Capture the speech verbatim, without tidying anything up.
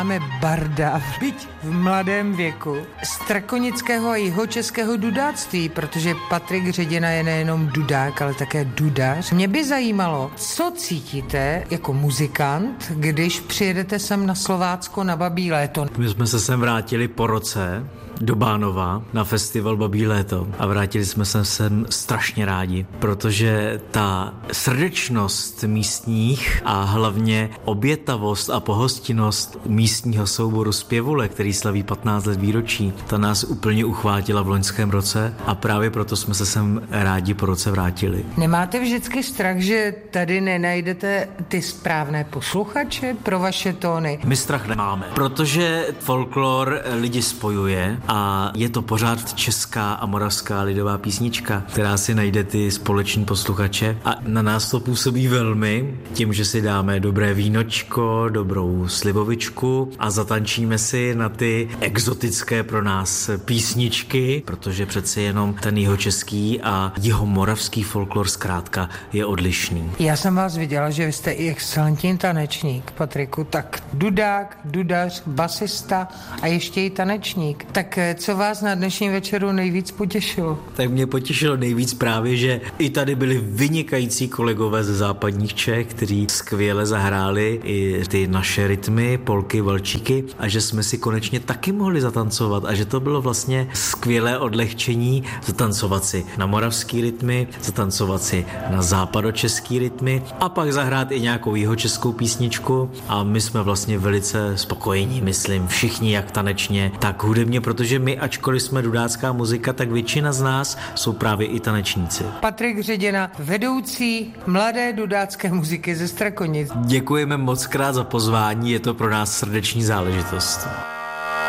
Máme barda, byť v mladém věku, strakonického a jihočeského dudáctví, protože Patrik Hředina je nejenom dudák, ale také dudař. Mě by zajímalo, co cítíte jako muzikant, když přijedete sem na Slovácko na Babí léto. My jsme se sem vrátili po roce do Bánova na festival Babí léto a vrátili jsme se sem strašně rádi, protože ta srdečnost místních a hlavně obětavost a pohostinnost místního souboru Zpěvule, který slaví patnáct let výročí, ta nás úplně uchvátila v loňském roce a právě proto jsme se sem rádi po roce vrátili. Nemáte vždycky strach, že tady nenajdete ty správné posluchače pro vaše tóny? My strach nemáme, protože folklor lidi spojuje a je to pořád česká a moravská lidová písnička, která si najde ty společní posluchače a na nás to působí velmi tím, že si dáme dobré vínočko, dobrou slivovičku a zatančíme si na ty exotické pro nás písničky, protože přece jenom ten jihočeský a jihomoravský folklor zkrátka je odlišný. Já jsem vás viděla, že vy jste i excelentní tanečník, Patriku, tak dudák, dudař, basista a ještě i tanečník. Tak co vás na dnešním večeru nejvíc potěšilo? Tak mě potěšilo nejvíc právě, že i tady byli vynikající kolegové ze západních Čech, kteří skvěle zahráli i ty naše rytmy, polky, valčíky a že jsme si konečně taky mohli zatancovat a že to bylo vlastně skvělé odlehčení zatancovat si na moravský rytmy, zatancovat si na západočeský rytmy a pak zahrát i nějakou jihočeskou písničku a my jsme vlastně velice spokojení, myslím, všichni jak tanečně, tak hudebně, protože my, ačkoliv jsme dudácká muzika, tak většina z nás jsou právě i tanečníci. Patrik Hředina, vedoucí mladé dudácké muziky ze Strakonic. Děkujeme moc krát za pozvání, je to pro nás srdeční záležitost.